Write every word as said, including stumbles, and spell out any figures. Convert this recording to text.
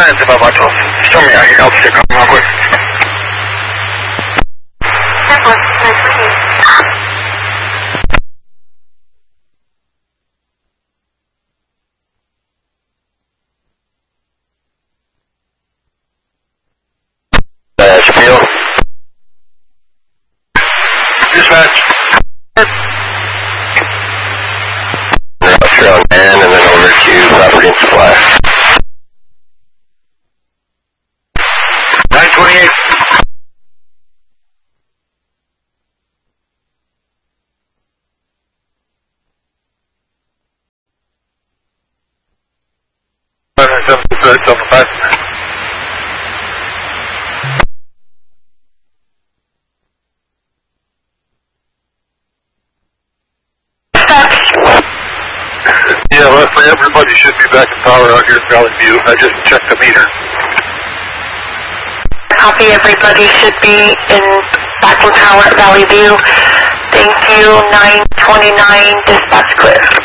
nine five one twelve. Show me out your help stick on real quick. Uh, Spiel. Dispatch. Roger on man and then over to property and supply. nine twenty-eight. Yeah, Leslie, everybody should be back in power out here in Valley View. I just checked the meter. Copy, everybody should be in back in power at Valley View. Thank you, nine twenty-nine, dispatch clear.